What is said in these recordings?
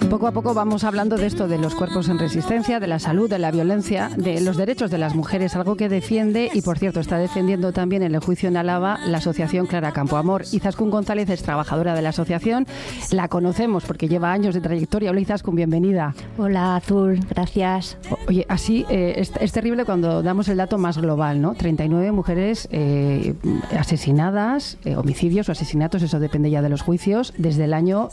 Poco a poco vamos hablando de esto, de los cuerpos en resistencia, de la salud, de la violencia, de los derechos de las mujeres, algo que defiende y, por cierto, está defendiendo también en el juicio en Álava la asociación Clara Campoamor. Izaskun González es trabajadora de la asociación, la conocemos porque lleva años de trayectoria. Hola Izaskun, bienvenida. Hola Azul, gracias. Oye, así es terrible cuando damos el dato más global, ¿no? 39 mujeres asesinadas, homicidios o asesinatos, eso depende ya de los juicios, desde el año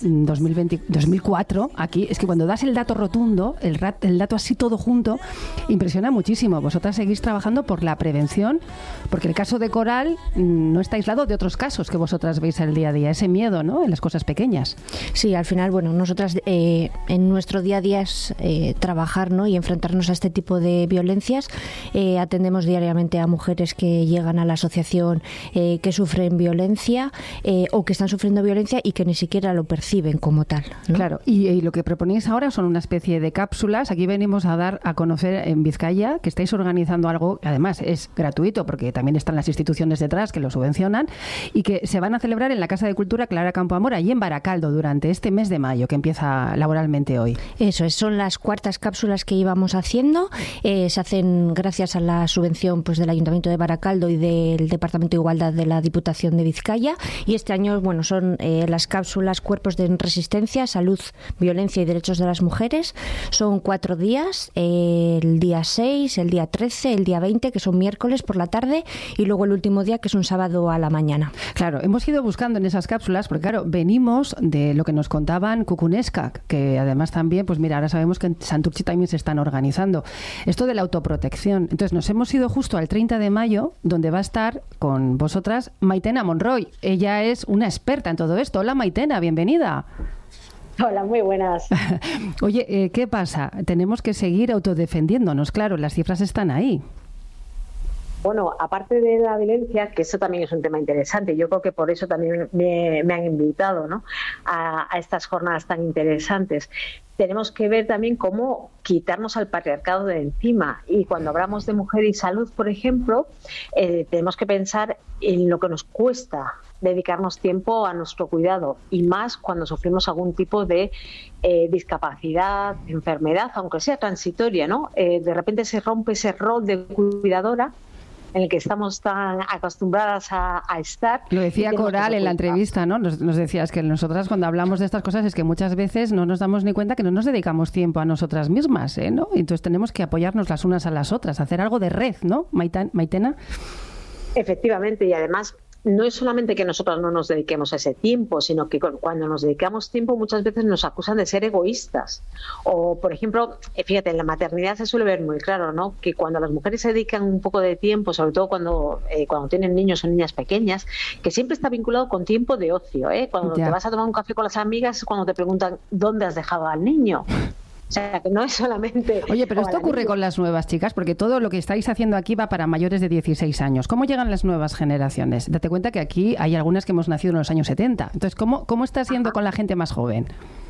2004. Aquí es que cuando das el dato rotundo, el dato así todo junto, impresiona muchísimo. Vosotras seguís trabajando por la prevención, porque el caso de Coral no está aislado de otros casos que vosotras veis el día a día, ese miedo, ¿no?, en las cosas pequeñas. Sí, al final, bueno, nosotras en nuestro día a día es trabajar, ¿no?, y enfrentarnos a este tipo de violencias. Atendemos diariamente a mujeres que llegan a la asociación que sufren violencia o que están sufriendo violencia y que ni siquiera lo perciben como tal, ¿no? Claro, y lo que proponéis ahora son una especie de cápsulas. Aquí venimos a dar a conocer en Vizcaya que estáis organizando algo que además es gratuito porque también están las instituciones detrás que lo subvencionan y que se van a celebrar en la Casa de Cultura Clara Campoamor, allí en Baracaldo, durante este mes de mayo que empieza laboralmente hoy. Eso es, son las cuartas cápsulas que íbamos haciendo. Se hacen gracias a la subvención pues del Ayuntamiento de Baracaldo y del Departamento de Igualdad de la Diputación de Vizcaya. Y este año, bueno, son las cápsulas Cuerpos de Resistencia, Salud, Violencia y Derechos de las Mujeres. Son 4 días, el día 6, el día 13, el día 20, que son miércoles por la tarde, y luego el último día, que es un sábado a la mañana. Claro, hemos ido buscando en esas cápsulas, porque claro, venimos de lo que nos contaban Kukuneska, que además también, pues mira, ahora sabemos que en Santurtzi también se están organizando. Esto de la autoprotección. Entonces nos hemos ido justo al 30 de mayo, donde va a estar con vosotras Maitena Monroy. Ella es una experta en todo esto. Hola Maitena, bienvenida. Hola, muy buenas. Oye, ¿qué pasa? Tenemos que seguir autodefendiéndonos, claro, las cifras están ahí. Bueno, aparte de la violencia, que eso también es un tema interesante, yo creo que por eso también me han invitado, ¿no?, a estas jornadas tan interesantes. Tenemos que ver también cómo quitarnos al patriarcado de encima. Y cuando hablamos de mujer y salud, por ejemplo, tenemos que pensar en lo que nos cuesta dedicarnos tiempo a nuestro cuidado, y más cuando sufrimos algún tipo de discapacidad, enfermedad, aunque sea transitoria, ¿no? De repente se rompe ese rol de cuidadora en el que estamos tan acostumbradas a estar. Lo decía Coral en la entrevista, ¿no? Nos decías que nosotras cuando hablamos de estas cosas es que muchas veces no nos damos ni cuenta que no nos dedicamos tiempo a nosotras mismas, ¿no? Entonces tenemos que apoyarnos las unas a las otras, hacer algo de red, ¿no, Maitena? Efectivamente, y además no es solamente que nosotros no nos dediquemos a ese tiempo, sino que cuando nos dedicamos tiempo muchas veces nos acusan de ser egoístas. O, por ejemplo, fíjate, en la maternidad se suele ver muy claro, ¿no?, que cuando las mujeres se dedican un poco de tiempo, sobre todo cuando tienen niños o niñas pequeñas, que siempre está vinculado con tiempo de ocio, ¿eh? Cuando te vas a tomar un café con las amigas es cuando te preguntan ¿dónde has dejado al niño? O sea, que no es solamente... Oye, pero esto ocurre con las nuevas chicas, porque todo lo que estáis haciendo aquí va para mayores de 16 años. ¿Cómo llegan las nuevas generaciones? Date cuenta que aquí hay algunas que hemos nacido en los años 70. Entonces, ¿cómo está siendo con la gente más joven?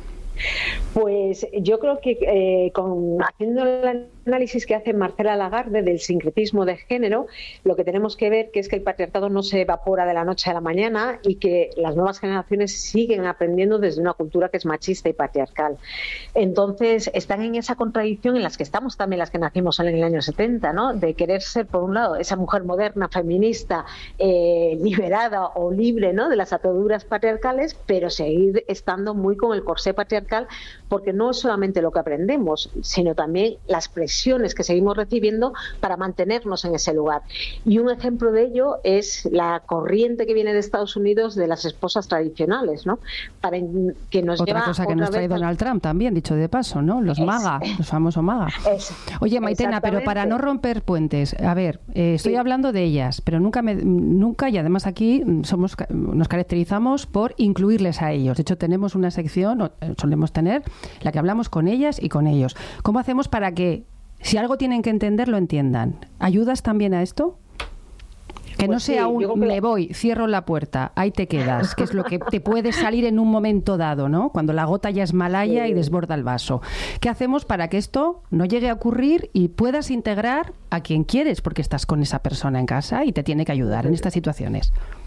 Pues yo creo que haciendo el análisis que hace Marcela Lagarde del sincretismo de género, lo que tenemos que ver que es que el patriarcado no se evapora de la noche a la mañana y que las nuevas generaciones siguen aprendiendo desde una cultura que es machista y patriarcal. Entonces están en esa contradicción en las que estamos también las que nacimos en el año 70, ¿no?, de querer ser, por un lado, esa mujer moderna, feminista, liberada o libre, ¿no?, de las ataduras patriarcales, pero seguir estando muy con el corsé patriarcal, porque no es solamente lo que aprendemos, sino también las presiones que seguimos recibiendo para mantenernos en ese lugar. Y un ejemplo de ello es la corriente que viene de Estados Unidos de las esposas tradicionales, ¿no?, para que nos otra lleva cosa que nos trae Donald Trump también, dicho de paso, ¿no?, los MAGA, los famosos MAGA. Oye, Maitena, pero para no romper puentes, a ver, estoy hablando de ellas, pero nunca, y además aquí nos caracterizamos por incluirles a ellos. De hecho, tenemos una sección, solemos tener, la que hablamos con ellas y con ellos. ¿Cómo hacemos para que, si algo tienen que entender, lo entiendan? ¿Ayudas también a esto? Que no sea me voy, cierro la puerta, ahí te quedas, que es lo que te puede salir en un momento dado, ¿no? Cuando la gota ya es malaya y desborda el vaso. ¿Qué hacemos para que esto no llegue a ocurrir y puedas integrar a quien quieres? Porque estás con esa persona en casa y te tiene que ayudar en estas situaciones.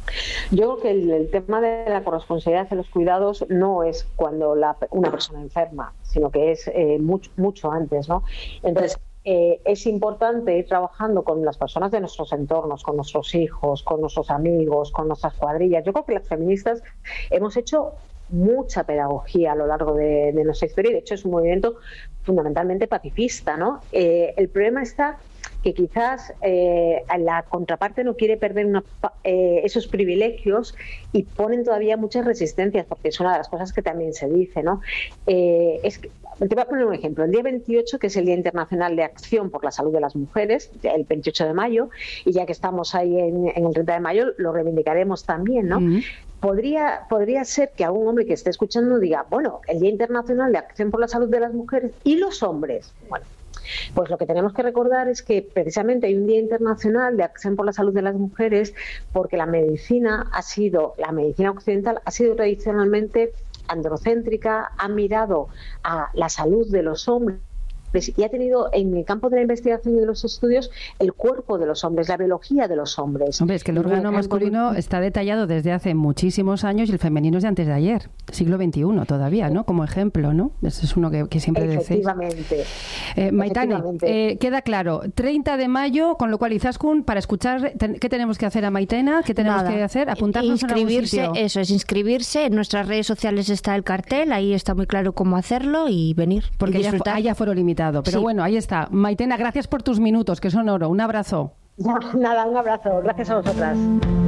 Yo creo que el tema de la corresponsabilidad en los cuidados no es cuando una persona enferma, sino que es mucho antes, ¿no? Entonces, es importante ir trabajando con las personas de nuestros entornos, con nuestros hijos, con nuestros amigos, con nuestras cuadrillas. Yo creo que las feministas hemos hecho mucha pedagogía a lo largo de nuestra historia, y de hecho es un movimiento fundamentalmente pacifista, ¿no? El problema está que quizás la contraparte no quiere perder esos privilegios y ponen todavía muchas resistencias, porque es una de las cosas que también se dice, ¿no? Te voy a poner un ejemplo. El día 28, que es el Día Internacional de Acción por la Salud de las Mujeres, el 28 de mayo, y ya que estamos ahí en el 30 de mayo, lo reivindicaremos también, ¿no? Uh-huh. Podría ser que algún hombre que esté escuchando diga, bueno, el Día Internacional de Acción por la Salud de las Mujeres y los hombres. Bueno, pues lo que tenemos que recordar es que precisamente hay un Día Internacional de Acción por la Salud de las Mujeres porque la medicina occidental ha sido tradicionalmente androcéntrica, ha mirado a la salud de los hombres y ha tenido en el campo de la investigación y de los estudios el cuerpo de los hombres, la biología de los hombres. Hombre, es que el órgano masculino está detallado desde hace muchísimos años y el femenino es de antes de ayer, siglo XXI todavía, ¿no? Como ejemplo, ¿no? Ese es uno que siempre decís. Efectivamente. Maitane, queda claro, 30 de mayo, con lo cual Izaskun, para escuchar, ¿qué tenemos que hacer a Maitena? ¿Qué tenemos que hacer? Apuntarnos inscribirse, en algún sitio. Eso es, inscribirse. En nuestras redes sociales está el cartel, ahí está muy claro cómo hacerlo y venir. Porque y disfrutar. Haya foro limitado. Pero sí. Bueno, ahí está. Maitena, gracias por tus minutos, que son oro. Un abrazo. Nada, un abrazo. Gracias a vosotras.